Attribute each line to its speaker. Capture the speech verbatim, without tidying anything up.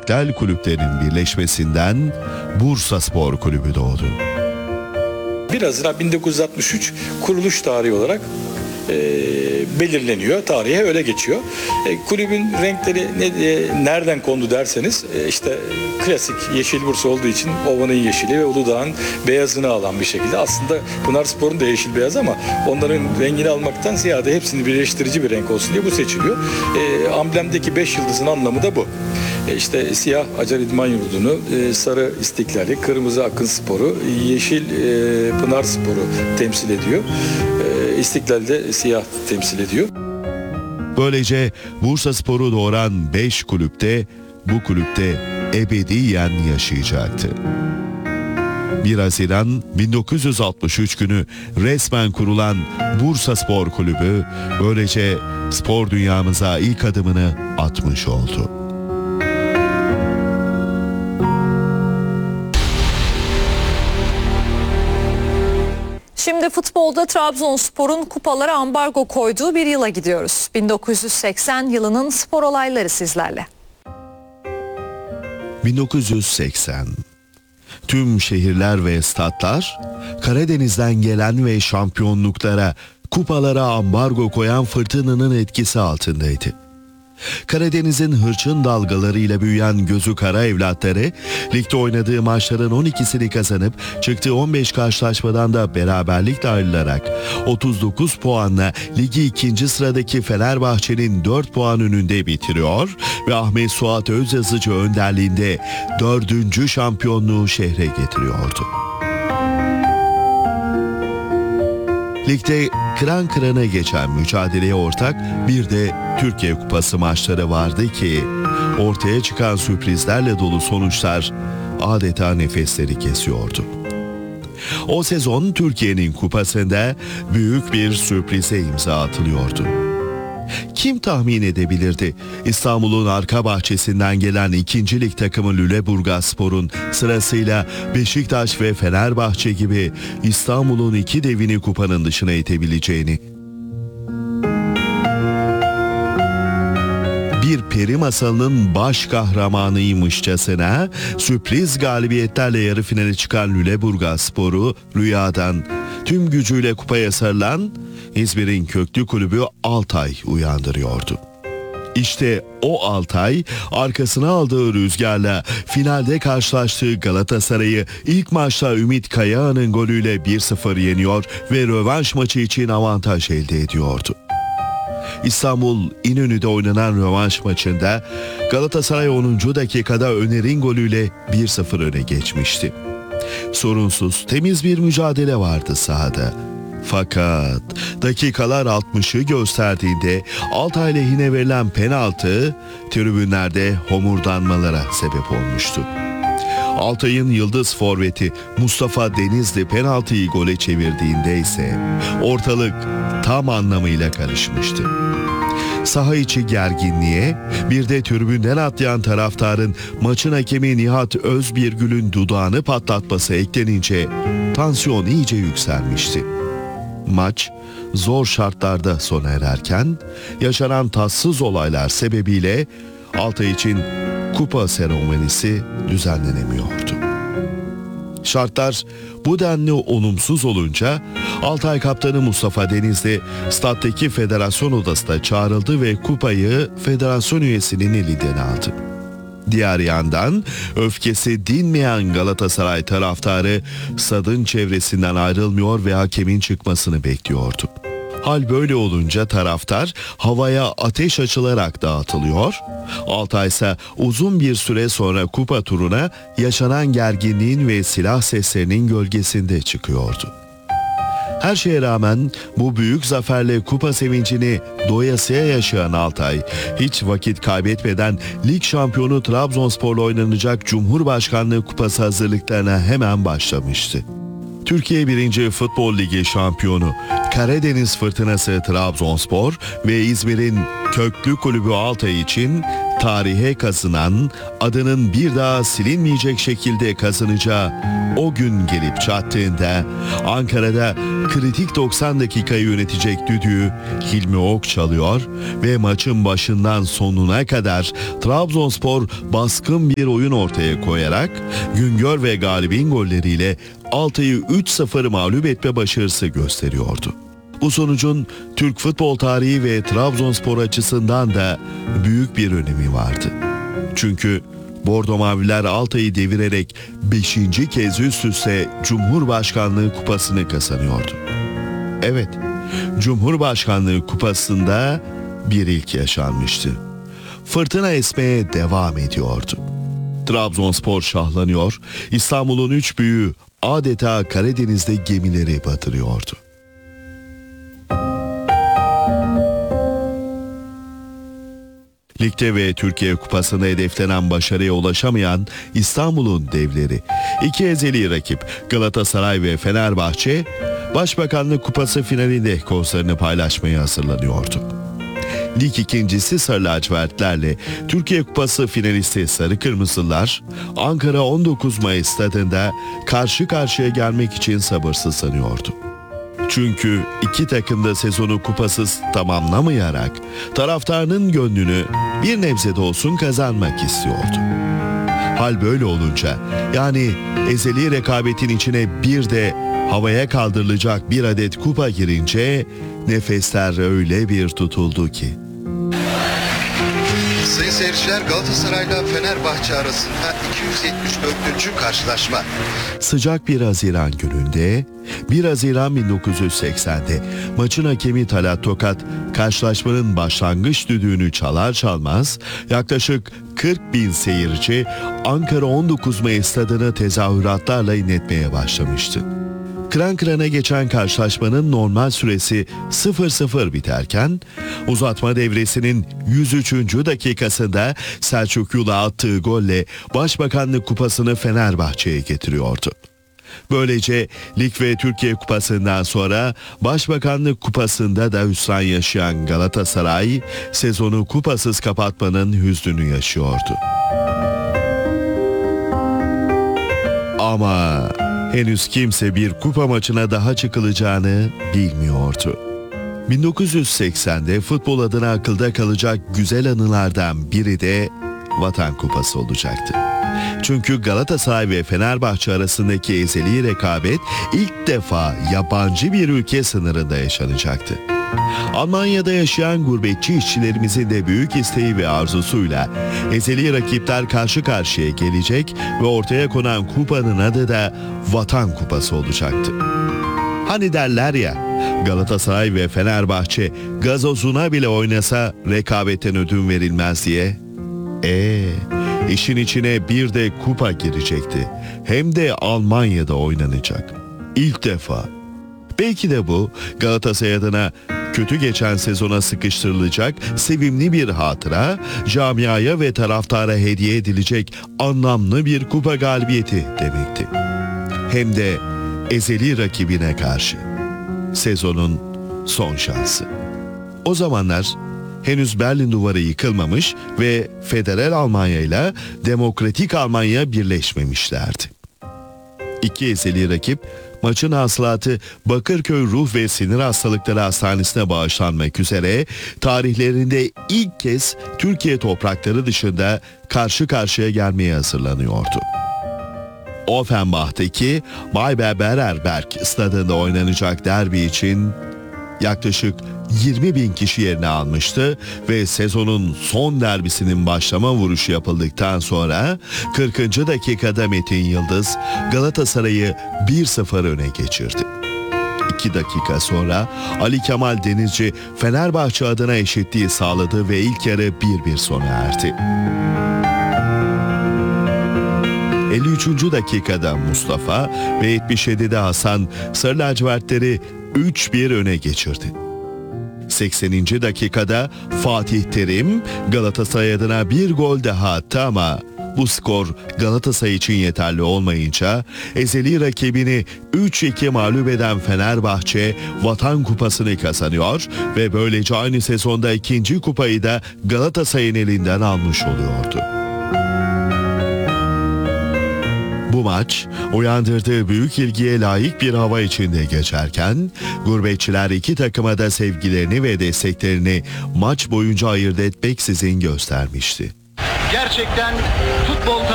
Speaker 1: entelektüel kulüplerin birleşmesinden Bursaspor Kulübü doğdu.
Speaker 2: bir Haziran bin dokuz yüz altmış üç kuruluş tarihi olarak e, belirleniyor. Tarihe öyle geçiyor. E, kulübün renkleri ne, e, nereden kondu derseniz e, işte klasik yeşil Bursa olduğu için Ova'nın yeşili ve Uludağ'ın beyazını alan bir şekilde. Aslında Pınarspor'un da yeşil beyaz ama onların rengini almaktan ziyade hepsini birleştirici bir renk olsun diye bu seçiliyor. E, amblemdeki beş yıldızın anlamı da bu. E, işte siyah Acar İdman Yurdu'nu, e, sarı İstiklali, kırmızı Akınspor'u, yeşil e, Pınarspor'u temsil ediyor. E, İstiklal'de siyah temsil ediyor.
Speaker 1: Böylece Bursaspor'u doğuran beş kulüpte bu kulüpte ebediyen yaşayacaktı. bir Haziran bin dokuz yüz altmış üç günü resmen kurulan Bursaspor Kulübü böylece spor dünyamıza ilk adımını atmış oldu.
Speaker 3: Şimdi futbolda Trabzonspor'un kupalara ambargo koyduğu bir yıla gidiyoruz. bin dokuz yüz seksen yılının spor olayları sizlerle.
Speaker 1: bin dokuz yüz seksen Tüm şehirler ve statlar Karadeniz'den gelen ve şampiyonluklara, kupalara ambargo koyan fırtınanın etkisi altındaydı. Karadeniz'in hırçın dalgalarıyla büyüyen gözü kara evlatları, ligde oynadığı maçların on ikisini kazanıp çıktığı on beş karşılaşmadan da beraberlikle ayrılarak otuz dokuz puanla ligi ikinci sıradaki Fenerbahçe'nin dört puan önünde bitiriyor ve Ahmet Suat Özyazıcı önderliğinde dördüncü şampiyonluğu şehre getiriyordu. Ligde kıran kırana geçen mücadeleye ortak bir de Türkiye Kupası maçları vardı ki ortaya çıkan sürprizlerle dolu sonuçlar adeta nefesleri kesiyordu. O sezon Türkiye'nin kupasında büyük bir sürprize imza atılıyordu. Kim tahmin edebilirdi? İstanbul'un arka bahçesinden gelen ikinci lig takımı Lüleburgazspor'un sırasıyla Beşiktaş ve Fenerbahçe gibi İstanbul'un iki devini kupanın dışına itebileceğini. Bir peri masalının baş kahramanıymışçasına sürpriz galibiyetlerle yarı finale çıkan Lüleburgazspor'u rüyadan tüm gücüyle kupaya sarılan İzmir'in köklü kulübü Altay uyandırıyordu. İşte o Altay arkasına aldığı rüzgarla finalde karşılaştığı Galatasaray'ı ilk maçta Ümit Kayağan'ın golüyle bir sıfır yeniyor ve rövanş maçı için avantaj elde ediyordu. İstanbul İnönü'de oynanan rövanş maçında Galatasaray onuncu dakikada Öner'in golüyle bir sıfır öne geçmişti. Sorunsuz, temiz bir mücadele vardı sahada. Fakat dakikalar altmışı gösterdiğinde Altay lehine verilen penaltı tribünlerde homurdanmalara sebep olmuştu. Altay'ın yıldız forveti Mustafa Denizli penaltıyı gole çevirdiğinde ise ortalık tam anlamıyla karışmıştı. Saha içi gerginliğe bir de tribünden atlayan taraftarın maçın hakemi Nihat Özbirgül'ün dudağını patlatması eklenince tansiyon iyice yükselmişti. Maç zor şartlarda sona ererken yaşanan tatsız olaylar sebebiyle Altay için kupa seremonisi düzenlenemiyordu. Şartlar bu denli olumsuz olunca Altay kaptanı Mustafa Denizli stattaki federasyon odasına çağrıldı ve kupayı federasyon üyesinin elinden aldı. Diğer yandan öfkesi dinmeyen Galatasaray taraftarı stadın çevresinden ayrılmıyor ve hakemin çıkmasını bekliyordu. Hal böyle olunca taraftar havaya ateş açılarak dağıtılıyor. Altay ise uzun bir süre sonra kupa turuna yaşanan gerginliğin ve silah seslerinin gölgesinde çıkıyordu. Her şeye rağmen bu büyük zaferle kupa sevincini doyasıya yaşayan Altay, hiç vakit kaybetmeden lig şampiyonu Trabzonspor'la oynanacak Cumhurbaşkanlığı Kupası hazırlıklarına hemen başlamıştı. Türkiye birinci Futbol Ligi şampiyonu Karadeniz Fırtınası Trabzonspor ve İzmir'in köklü kulübü Altay için tarihe kazınan, adının bir daha silinmeyecek şekilde kazanacağı o gün gelip çattığında Ankara'da kritik doksan dakikayı yönetecek düdüğü Hilmi Ok çalıyor ve maçın başından sonuna kadar Trabzonspor baskın bir oyun ortaya koyarak Güngör ve Galip'in golleriyle Altay'ı üç sıfır mağlup etme başarısı gösteriyordu. Bu sonucun Türk futbol tarihi ve Trabzonspor açısından da büyük bir önemi vardı. Çünkü Bordo Maviler Altay'ı devirerek beşinci kez üst üste Cumhurbaşkanlığı kupasını kazanıyordu. Evet, Cumhurbaşkanlığı kupasında bir ilk yaşanmıştı. Fırtına esmeye devam ediyordu. Trabzonspor şahlanıyor, İstanbul'un üç büyüğü adeta Karadeniz'de gemileri batırıyordu. Ligde ve Türkiye Kupası'nda hedeflenen başarıya ulaşamayan İstanbul'un devleri, iki ezeli rakip Galatasaray ve Fenerbahçe, Başbakanlık Kupası finalinde kozlarını paylaşmaya hazırlanıyordu. Lig ikincisi Sarı Lacivertlerle Türkiye Kupası finalisti Sarı Kırmızılar, Ankara on dokuz Mayıs stadında karşı karşıya gelmek için sabırsızlanıyordu. Çünkü iki takım da sezonu kupasız tamamlamayarak taraftarının gönlünü bir nebze de olsun kazanmak istiyordu. Hal böyle olunca, yani ezeli rekabetin içine bir de havaya kaldırılacak bir adet kupa girince nefesler öyle bir tutuldu ki.
Speaker 4: Sayın seyirciler, Galatasaray'la Fenerbahçe arasında iki yüz yetmiş dördüncü karşılaşma.
Speaker 1: Sıcak bir Haziran gününde, bir Haziran bin dokuz yüz seksende maçın hakemi Talat Tokat, karşılaşmanın başlangıç düdüğünü çalar çalmaz yaklaşık kırk bin seyirci Ankara on dokuz Mayıs stadını tezahüratlarla inletmeye başlamıştı. Kıran kırana geçen karşılaşmanın normal süresi sıfır sıfır biterken uzatma devresinin yüz üçüncü dakikasında Selçuk Yula attığı golle Başbakanlık Kupası'nı Fenerbahçe'ye getiriyordu. Böylece Lig ve Türkiye Kupası'ndan sonra Başbakanlık Kupası'nda da hüsran yaşayan Galatasaray sezonu kupasız kapatmanın hüznünü yaşıyordu. Ama henüz kimse bir kupa maçına daha çıkılacağını bilmiyordu. bin dokuz yüz seksende futbol adına akılda kalacak güzel anılardan biri de Vatan Kupası olacaktı. Çünkü Galatasaray ve Fenerbahçe arasındaki ezeli rekabet ilk defa yabancı bir ülke sınırında yaşanacaktı. Almanya'da yaşayan gurbetçi işçilerimizin de büyük isteği ve arzusuyla ezeli rakipler karşı karşıya gelecek ve ortaya konan kupanın adı da Vatan Kupası olacaktı. Hani derler ya, Galatasaray ve Fenerbahçe gazozuna bile oynasa rekabetten ödün verilmez diye. Eee işin içine bir de kupa girecekti. Hem de Almanya'da oynanacak. İlk defa. Belki de bu Galatasaray adına kötü geçen sezona sıkıştırılacak sevimli bir hatıra, camiaya ve taraftara hediye edilecek anlamlı bir kupa galibiyeti demekti. Hem de ezeli rakibine karşı. Sezonun son şansı. O zamanlar henüz Berlin Duvarı yıkılmamış ve Federal Almanya ile Demokratik Almanya birleşmemişlerdi. İki ezeli rakip maçın hasılatı Bakırköy Ruh ve Sinir Hastalıkları Hastanesi'ne bağışlanmak üzere tarihlerinde ilk kez Türkiye toprakları dışında karşı karşıya gelmeye hazırlanıyordu. Offenbach'taki Bayer Bererberg stadında oynanacak derbi için yaklaşık yirmi bin kişi yerini almıştı ve sezonun son derbisinin başlama vuruşu yapıldıktan sonra kırkıncı dakikada Metin Yıldız Galatasaray'ı bir sıfır öne geçirdi. iki dakika sonra Ali Kemal Denizci Fenerbahçe adına eşitliği sağladı ve ilk yarı bir bir sona erdi. elli üçüncü dakikada Mustafa ve yetmiş yedide Hasan Sarı Lacivertleri üç bir öne geçirdi. sekseninci dakikada Fatih Terim Galatasaray adına bir gol daha attı ama Bu skor Galatasaray için yeterli olmayınca ezeli rakibini üç iki mağlup eden Fenerbahçe Vatan Kupası'nı kazanıyor ve böylece aynı sezonda ikinci kupayı da Galatasaray'ın elinden almış oluyordu. Bu maç uyandırdığı büyük ilgiye layık bir hava içinde geçerken gurbetçiler iki takıma da sevgilerini ve desteklerini maç boyunca ayırt etmeksizin göstermişti.
Speaker 5: Gerçekten futbol